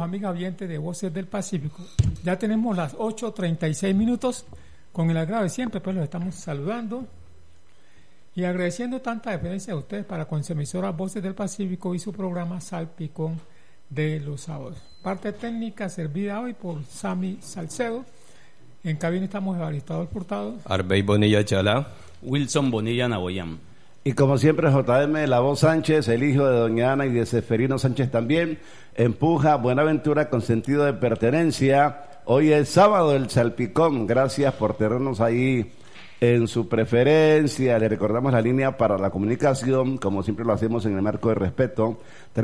amigas oyentes de Voces del Pacífico. Ya tenemos las 8:36 minutos. Con el agrado de siempre, pues los estamos saludando y agradeciendo tanta deferencia a ustedes para con su emisora Voces del Pacífico y su programa Salpicón de los Sábados. Parte técnica servida hoy por Sammy Salcedo. En cabina estamos Evaristo Furtado, Arbey Bonilla Chalá, Wilson Bonilla Naboyán. Y como siempre, JM La Voz Sánchez, el hijo de Doña Ana y de Seferino Sánchez también, empuja Buenaventura con sentido de pertenencia. Hoy es sábado del Salpicón. Gracias por tenernos ahí en su preferencia. Le recordamos la línea para la comunicación, como siempre lo hacemos en el marco de respeto,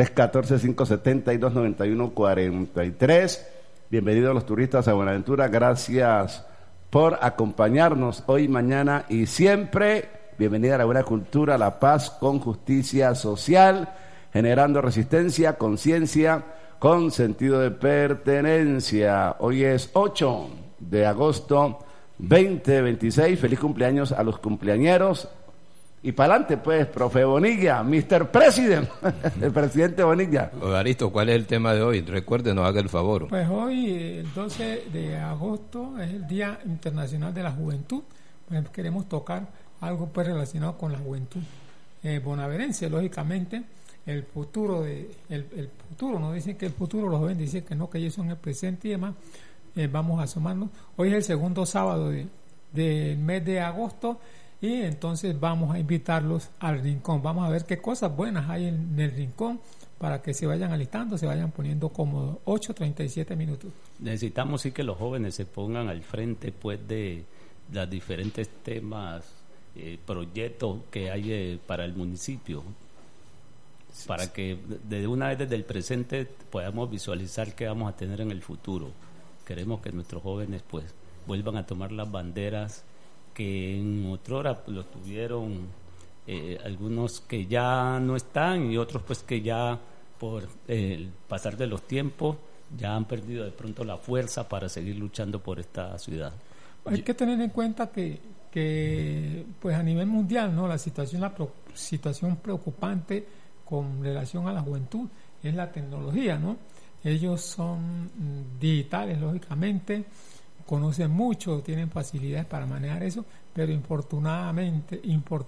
314-572-9143. Bienvenidos los turistas a Buenaventura. Gracias por acompañarnos hoy, mañana y siempre. Bienvenida a la buena cultura, la paz con justicia social, generando resistencia, conciencia, con sentido de pertenencia. Hoy es 8 de agosto 2026. Feliz cumpleaños a los cumpleañeros. Y para adelante, pues, profe Bonilla, Mr. President, el presidente Bonilla. Evaristo, ¿cuál es el tema de hoy? Recuérdenos, haga el favor. Pues hoy, el 12 de agosto, es el Día Internacional de la Juventud. Pues queremos tocar algo pues relacionado con la juventud bonaverense, lógicamente. El futuro, el futuro, no dicen que el futuro los jóvenes, dicen que no, que ellos son el presente y demás. Vamos a asomarnos. Hoy es el segundo sábado del mes de agosto y entonces vamos a invitarlos al rincón. Vamos a ver qué cosas buenas hay en el rincón para que se vayan alistando, se vayan poniendo cómodos. 8:37 minutos. Necesitamos sí que los jóvenes se pongan al frente pues de los diferentes temas, proyectos que hay para el municipio, para que de una vez desde el presente podamos visualizar qué vamos a tener en el futuro. Queremos que nuestros jóvenes pues vuelvan a tomar las banderas que en otrora lo tuvieron, algunos que ya no están y otros pues que ya por el pasar de los tiempos ya han perdido de pronto la fuerza para seguir luchando por esta ciudad. Hay que tener en cuenta que pues a nivel mundial, ¿no?, la situación preocupante con relación a la juventud es la tecnología, ¿no? Ellos son digitales, lógicamente, conocen mucho, tienen facilidades para manejar eso, pero infortunadamente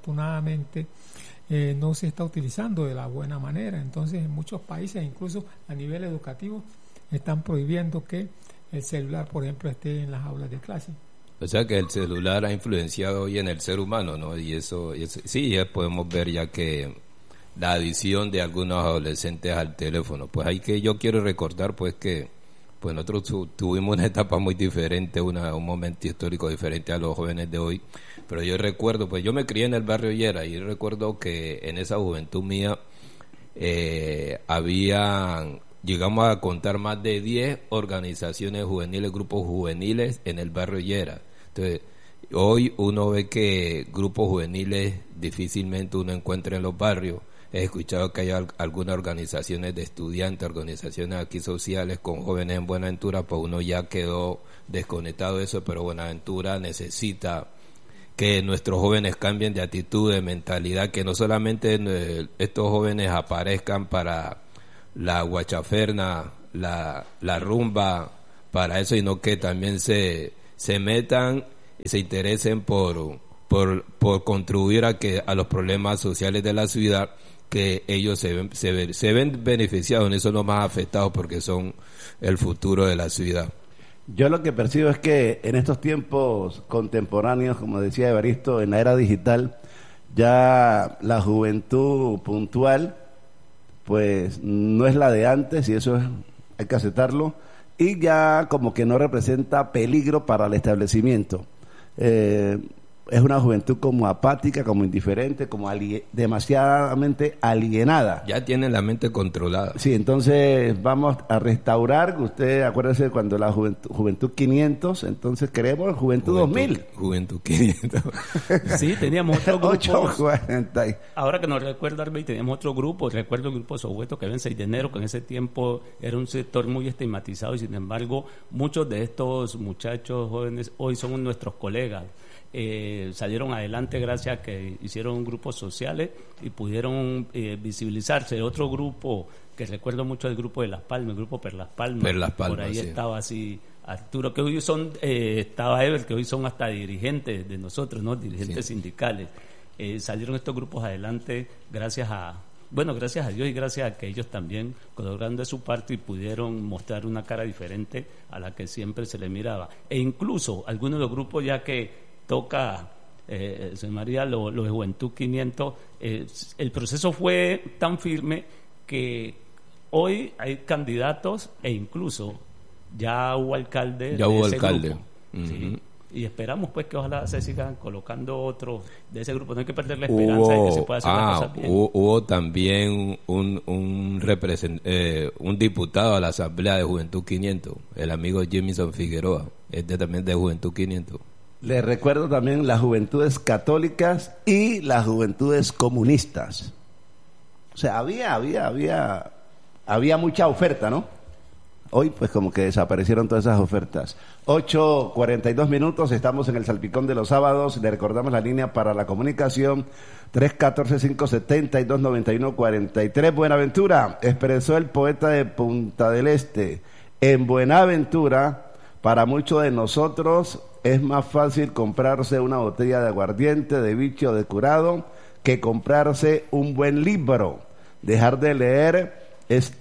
no se está utilizando de la buena manera. Entonces, en muchos países, incluso a nivel educativo, están prohibiendo que el celular, por ejemplo, esté en las aulas de clase. O sea que el celular ha influenciado hoy en el ser humano, ¿no? Y eso sí, ya podemos ver ya que la adicción de algunos adolescentes al teléfono. Pues yo quiero recordar pues que pues nosotros tuvimos una etapa muy diferente, un momento histórico diferente a los jóvenes de hoy. Pero yo recuerdo, pues yo me crié en el barrio Llera y recuerdo que en esa juventud mía llegamos a contar más de 10 organizaciones juveniles, grupos juveniles en el barrio Llera. Entonces, hoy uno ve que grupos juveniles difícilmente uno encuentra en los barrios. He escuchado que hay algunas organizaciones de estudiantes, organizaciones aquí sociales con jóvenes en Buenaventura, pues uno ya quedó desconectado de eso, pero Buenaventura necesita que nuestros jóvenes cambien de actitud, de mentalidad, que no solamente estos jóvenes aparezcan para la guachaferna, la rumba, para eso, sino que también se metan y se interesen por contribuir a los problemas sociales de la ciudad, que ellos se ven beneficiados, en eso los más afectados porque son el futuro de la ciudad. Yo lo que percibo es que en estos tiempos contemporáneos, como decía Evaristo, en la era digital, ya la juventud puntual pues no es la de antes, y eso hay que aceptarlo, y ya como que no representa peligro para el establecimiento. Es una juventud como apática, como indiferente, como demasiadamente alienada. Ya tienen la mente controlada. Sí, entonces vamos a restaurar, usted acuérdese cuando la Juventud 500, entonces queremos Juventud 2000. Juventud 500. Sí, teníamos otro grupo. 840. Ahora que nos recuerda, Arbey, teníamos otro grupo, recuerdo el grupo Soweto que era el 6 de enero, que en ese tiempo era un sector muy estigmatizado y sin embargo muchos de estos muchachos jóvenes hoy son nuestros colegas. Salieron adelante gracias a que hicieron grupos sociales y pudieron visibilizarse. Otro grupo que recuerdo mucho el grupo de Las Palmas, el grupo Per Las Palmas. Per Las Palmas, por ahí sí. estaba así Arturo, que hoy son, estaba Ever, que hoy son hasta dirigentes de nosotros, ¿no? Dirigentes sindicales. Salieron estos grupos adelante gracias a Dios y gracias a que ellos también colaboraron de su parte y pudieron mostrar una cara diferente a la que siempre se le miraba. E incluso algunos de los grupos, ya que toca, señor María, lo de Juventud 500, el proceso fue tan firme que hoy hay candidatos e incluso ya hubo alcalde. Ya de hubo ese alcalde. grupo. Ujú. Sí. Y esperamos pues que ojalá se sigan colocando otros de ese grupo. No hay que perder la esperanza de que se pueda hacer las cosas bien. Hubo también un diputado a la Asamblea de Juventud 500, el amigo Jemison Figueroa, también de Juventud 500. Les recuerdo también las juventudes católicas y las juventudes comunistas. O sea, había mucha oferta, ¿no? Hoy pues como que desaparecieron todas esas ofertas. 8:42 minutos, estamos en el Salpicón de los Sábados. Le recordamos la línea para la comunicación 314-572-9143. Buenaventura, expresó el poeta de Punta del Este. En Buenaventura, para muchos de nosotros es más fácil comprarse una botella de aguardiente, de bicho, de curado, que comprarse un buen libro. Dejar de leer es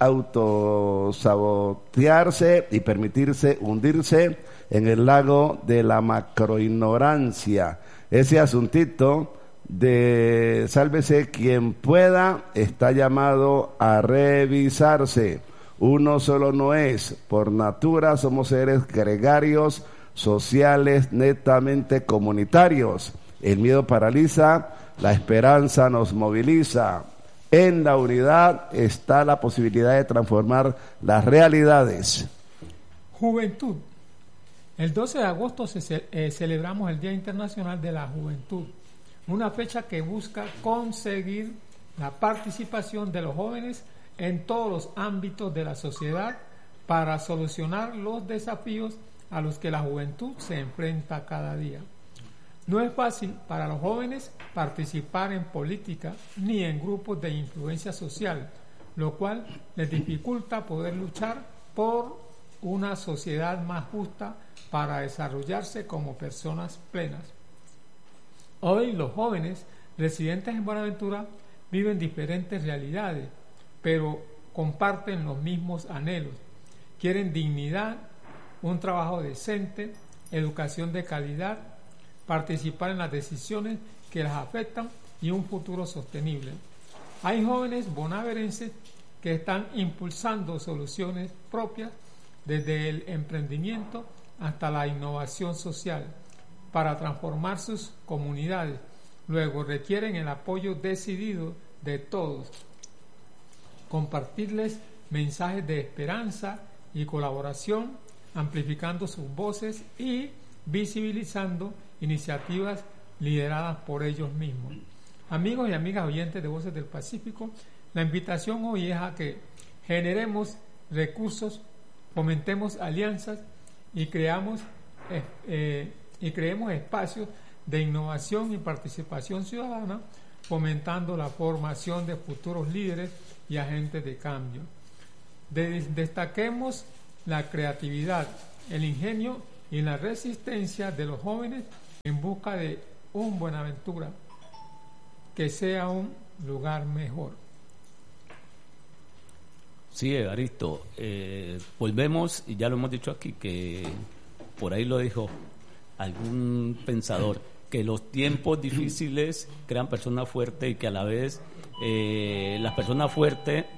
autosabotearse y permitirse hundirse en el lago de la macroignorancia. Ese asuntito de sálvese quien pueda está llamado a revisarse. Uno solo no es, por natura somos seres gregarios, sociales, netamente comunitarios. El miedo paraliza, la esperanza nos moviliza. En la unidad está la posibilidad de transformar las realidades. Juventud. El 12 de agosto celebramos el Día Internacional de la Juventud, una fecha que busca conseguir la participación de los jóvenes en todos los ámbitos de la sociedad para solucionar los desafíos a los que la juventud se enfrenta cada día. No es fácil para los jóvenes participar en política ni en grupos de influencia social, lo cual les dificulta poder luchar por una sociedad más justa para desarrollarse como personas plenas. Hoy los jóvenes residentes en Buenaventura viven diferentes realidades, pero comparten los mismos anhelos. Quieren dignidad, un trabajo decente, educación de calidad, participar en las decisiones que las afectan y un futuro sostenible. Hay jóvenes bonaverenses que están impulsando soluciones propias desde el emprendimiento hasta la innovación social para transformar sus comunidades. Luego requieren el apoyo decidido de todos. Compartirles mensajes de esperanza y colaboración, amplificando sus voces y visibilizando iniciativas lideradas por ellos mismos. Amigos y amigas oyentes de Voces del Pacífico, la invitación hoy es a que generemos recursos, fomentemos alianzas y creemos espacios de innovación y participación ciudadana, fomentando la formación de futuros líderes y agentes de cambio. Destaquemos la creatividad, el ingenio y la resistencia de los jóvenes en busca de un Buenaventura que sea un lugar mejor. Sí, Evaristo, volvemos, y ya lo hemos dicho aquí, que por ahí lo dijo algún pensador, que los tiempos difíciles crean personas fuertes y que a la vez las personas fuertes